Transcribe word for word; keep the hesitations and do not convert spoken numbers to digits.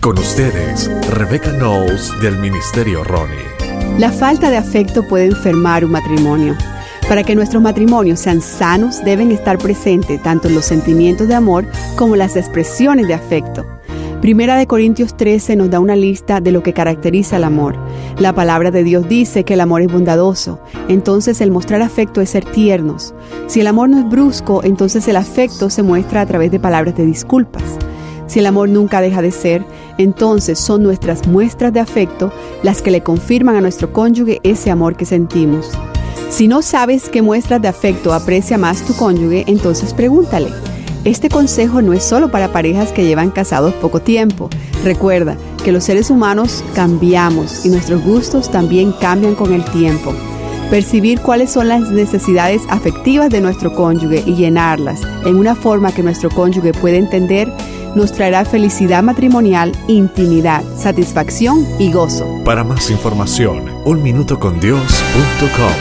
Con ustedes, Rebecca Knowles del Ministerio Ronnie. La falta de afecto puede enfermar un matrimonio. Para que nuestros matrimonios sean sanos, deben estar presentes tanto los sentimientos de amor como las expresiones de afecto. Primera de Corintios trece nos da una lista de lo que caracteriza el amor. La palabra de Dios dice que el amor es bondadoso, entonces el mostrar afecto es ser tiernos. Si el amor no es brusco, entonces el afecto se muestra a través de palabras de disculpas. Si el amor nunca deja de ser, entonces son nuestras muestras de afecto las que le confirman a nuestro cónyuge ese amor que sentimos. Si no sabes qué muestras de afecto aprecia más tu cónyuge, entonces pregúntale. Este consejo no es solo para parejas que llevan casados poco tiempo. Recuerda que los seres humanos cambiamos y nuestros gustos también cambian con el tiempo. Percibir cuáles son las necesidades afectivas de nuestro cónyuge y llenarlas en una forma que nuestro cónyuge pueda entender nos traerá felicidad matrimonial, intimidad, satisfacción y gozo. Para más información, un minuto con dios punto com.